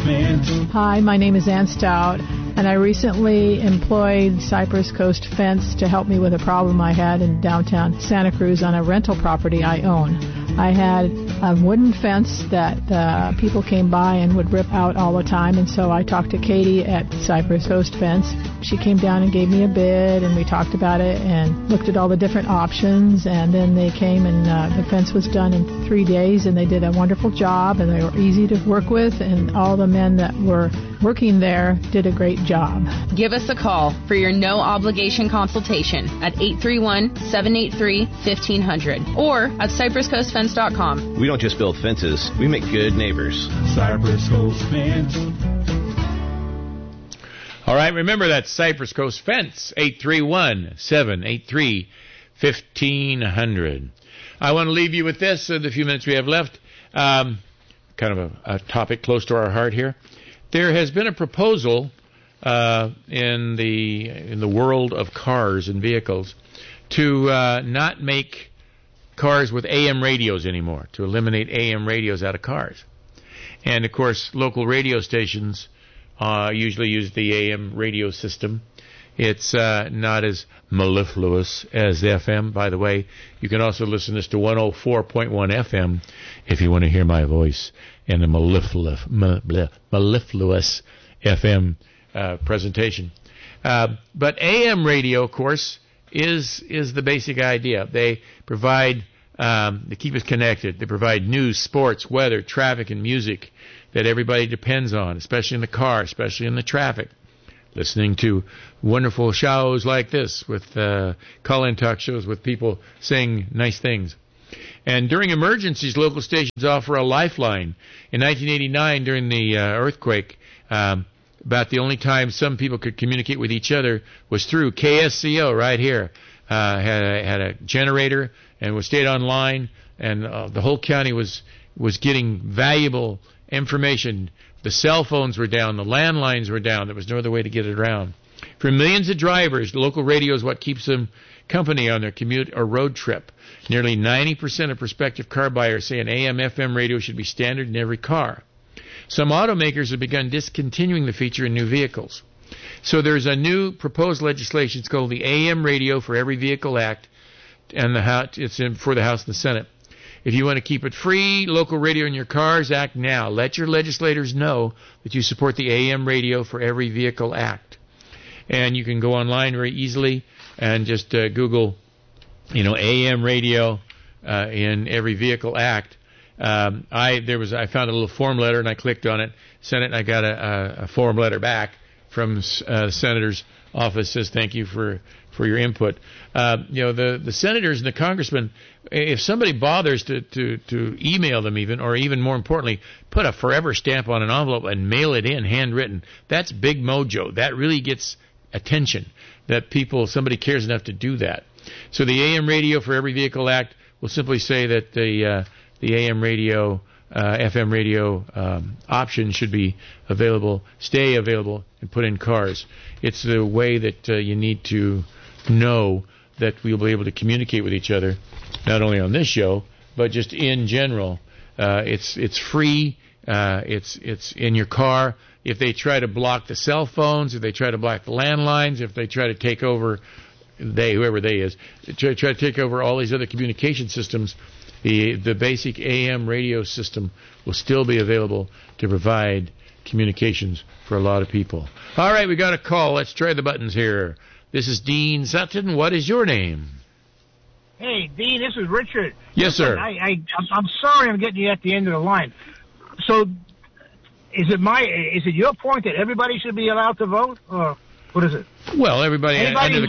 Hi, my name is Ann Stout, and I recently employed Cypress Coast Fence to help me with a problem I had in downtown Santa Cruz on a rental property I own. I had a wooden fence that people came by and would rip out all the time, and so I talked to Katie at Cypress Coast Fence. She came down and gave me a bid, and we talked about it and looked at all the different options, and then they came and the fence was done in 3 days, and they did a wonderful job, and they were easy to work with, and all the men that were working there did a great job. Give us a call for your no-obligation consultation at 831-783-1500 or at cypresscoastfence.com. We don't just build fences, we make good neighbors. Cypress Coast Fence. All right, remember that Cypress Coast Fence, 831-783-1500. I want to leave you with this in the few minutes we have left. Kind of a topic close to our heart here. There has been a proposal in the world of cars and vehicles to not make cars with AM radios anymore, to eliminate AM radios out of cars. And, of course, local radio stations usually use the AM radio system. It's not as mellifluous as FM. By the way, you can also listen to this to 104.1 FM if you want to hear my voice in a mellifluous FM presentation. But AM radio, of course, is the basic idea. They provide, they keep us connected. They provide news, sports, weather, traffic, and music that everybody depends on, especially in the car, especially in the traffic. Listening to wonderful shows like this with call-in talk shows with people saying nice things. And during emergencies, local stations offer a lifeline. In 1989, during the earthquake, about the only time some people could communicate with each other was through KSCO right here. Had a generator and stayed online, and the whole county was getting valuable information. The cell phones were down, the landlines were down. There was no other way to get it around. For millions of drivers, the local radio is what keeps them company on their commute or road trip. Nearly 90% of prospective car buyers say an AM/FM radio should be standard in every car. Some automakers have begun discontinuing the feature in new vehicles. So there's a new proposed legislation. It's called the AM Radio for Every Vehicle Act, and it's for the House and the Senate. If you want to keep it free, local radio in your cars, act now. Let your legislators know that you support the AM Radio for Every Vehicle Act. And you can go online very easily and just Google, AM Radio in Every Vehicle Act. I found a little form letter, and I clicked on it, sent it, and I got a form letter back from the senator's office. Says thank you for your input. The senators and the congressmen, if somebody bothers to email them or even more importantly, put a forever stamp on an envelope and mail it in handwritten, that's big mojo. That really gets attention, that somebody cares enough to do that. So the AM Radio for Every Vehicle Act will simply say that the AM radio, FM radio option should be available, stay available, and put in cars. It's the way that you need to know that we'll be able to communicate with each other, not only on this show, but just in general. It's free. It's in your car. If they try to block the cell phones, if they try to block the landlines, if they try to take over, whoever they is, try to take over all these other communication systems, the basic AM radio system will still be available to provide communications for a lot of people. All right, we got a call. Let's try the buttons here. This is Dean Sutton. What is your name? Hey, Dean, this is Richard. Yes, sir. I'm sorry I'm getting you at the end of the line. So, is it your point that everybody should be allowed to vote, or what is it? Well, anybody who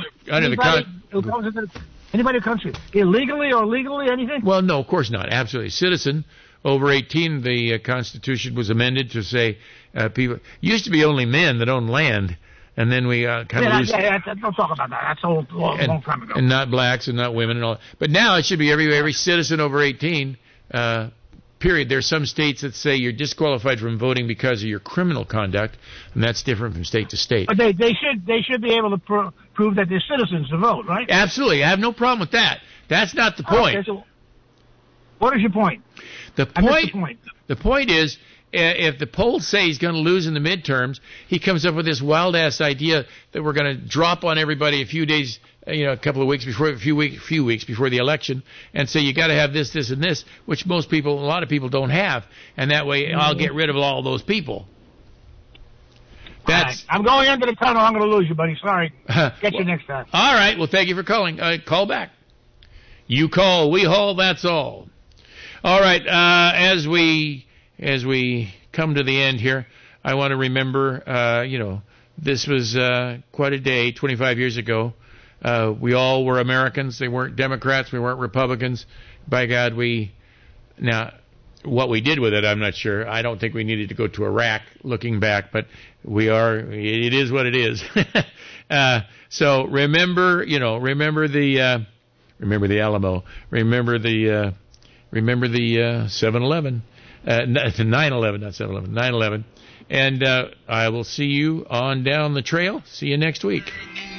comes illegally or legally, anything? Well, no, of course not. Absolutely. Citizen over 18, the Constitution was amended to say people used to be only men that own land. And then we kind of lose. Don't talk about that. That's a long time ago. And not blacks and not women and all. But now it should be every citizen over 18. Period. There's some states that say you're disqualified from voting because of your criminal conduct, and that's different from state to state. But they should be able to prove that they're citizens to vote, right? Absolutely. I have no problem with that. That's not the point. Okay, so what is your point? The point is if the polls say he's going to lose in the midterms, he comes up with this wild-ass idea that we're going to drop on everybody a few days, a couple of weeks before, a few weeks before the election, and say you got to have this, this, and this, which a lot of people don't have, and that way I'll get rid of all those people. Right. I'm going into the tunnel. I'm going to lose you, buddy. Sorry. Get you next time. All right. Well, thank you for calling. Call back. You call, we haul. That's all. All right. As we come to the end here, I want to remember, this was quite a day 25 years ago. We all were Americans. They weren't Democrats. We weren't Republicans. By God, now, what we did with it, I'm not sure. I don't think we needed to go to Iraq looking back, but it is what it is. So remember the Alamo, remember the 7/11, 9/11, not 7/11, 9/11. And I will see you on down the trail. See you next week.